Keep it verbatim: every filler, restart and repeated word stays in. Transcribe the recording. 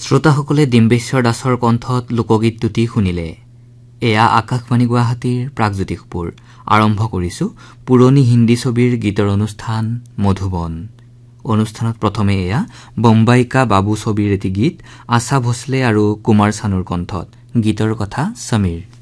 শ্ৰোতাসকলে ডিম্বেশ্বৰ দাসৰ কণ্ঠত লোকগীত দুটি শুনিলে। এয়া আকাশবাণী গুৱাহাটীৰ প্ৰাগজ্যোতিষপুৰ। আৰম্ভ কৰিছো পুৰণি হিন্দী ছবিৰ গীতৰ অনুষ্ঠান মধুবন। অনুষ্ঠানত প্ৰথমে এয়া বম্বাইকা বাবু ছবিৰ এটি গীত আশা ভোছলে আৰু কুমাৰ চানুৰ কণ্ঠত। গীতৰ কথা সমীৰ।